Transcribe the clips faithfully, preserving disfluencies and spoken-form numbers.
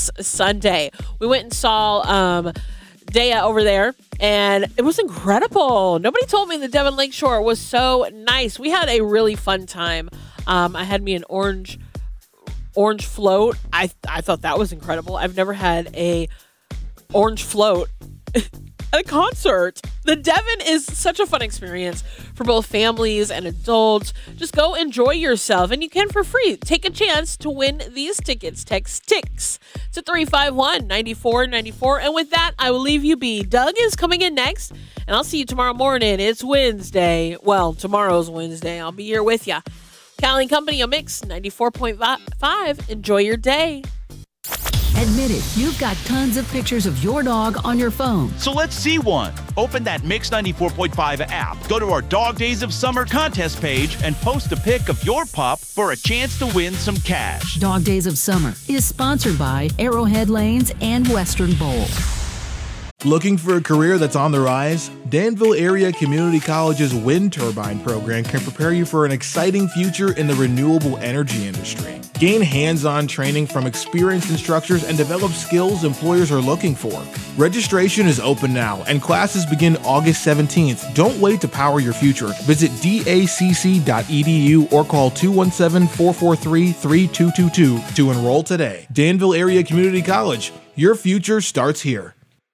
this Sunday. We went and saw um, Daya over there, and it was incredible. Nobody told me the Devon Lakeshore was so nice. We had a really fun time. Um, I had me an orange orange float. I I thought that was incredible. I've never had a orange float at a concert. The Devon is such a fun experience for both families and adults. Just go enjoy yourself, and you can for free. Take a chance to win these tickets. Text TICKS to three five one, nine four nine four. And with that, I will leave you be. Doug is coming in next, and I'll see you tomorrow morning. It's Wednesday. Well, tomorrow's Wednesday. I'll be here with you. Callie and Company on Mix ninety-four point five. Enjoy your day. Admit it, you've got tons of pictures of your dog on your phone. So let's see one. Open that Mix ninety-four point five app. Go to our Dog Days of Summer contest page and post a pic of your pup for a chance to win some cash. Dog Days of Summer is sponsored by Arrowhead Lanes and Western Bowl. Looking for a career that's on the rise? Danville Area Community College's wind turbine program can prepare you for an exciting future in the renewable energy industry. Gain hands-on training from experienced instructors and develop skills employers are looking for. Registration is open now, and classes begin August seventeenth. Don't wait to power your future. Visit D A C C dot E D U or call two one seven, four four three, three two two two to enroll today. Danville Area Community College. Your future starts here.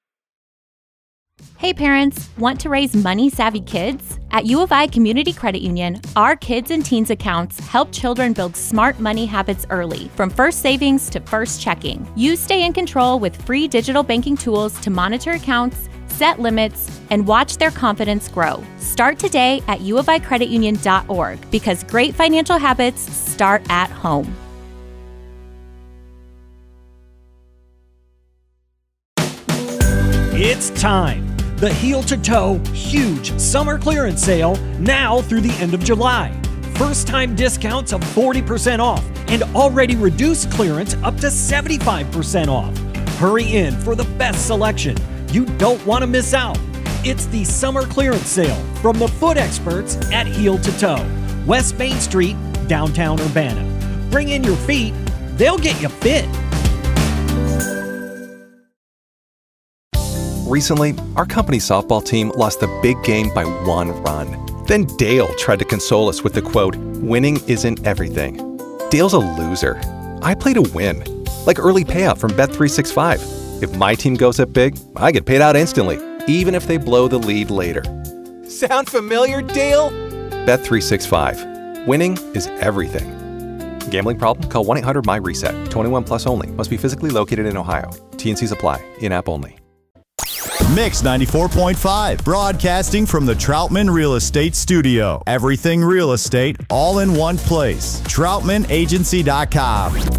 Hey parents, want to raise money-savvy kids? At U of I Community Credit Union, our kids and teens accounts help children build smart money habits early, from first savings to first checking. You stay in control with free digital banking tools to monitor accounts, set limits, and watch their confidence grow. Start today at u of i credit union dot org because great financial habits start at home. It's time. The Heel to Toe huge summer clearance sale now through the end of July. First time discounts of forty percent off and already reduced clearance up to seventy-five percent off. Hurry in for the best selection. You don't want to miss out. It's the summer clearance sale from the foot experts at Heel to Toe, West Main Street, downtown Urbana. Bring in your feet, they'll get you fit. Recently, our company softball team lost the big game by one run. Then Dale tried to console us with the quote, "Winning isn't everything." Dale's a loser. I play to win, like early payout from Bet three sixty-five. If my team goes up big, I get paid out instantly, even if they blow the lead later. Sound familiar, Dale? Bet three sixty-five. Winning is everything. Gambling problem? Call one eight hundred my reset. twenty-one plus only. Must be physically located in Ohio. T and Cs apply. In-app only. Mix ninety-four point five, broadcasting from the Troutman Real Estate Studio. Everything real estate, all in one place. troutman agency dot com.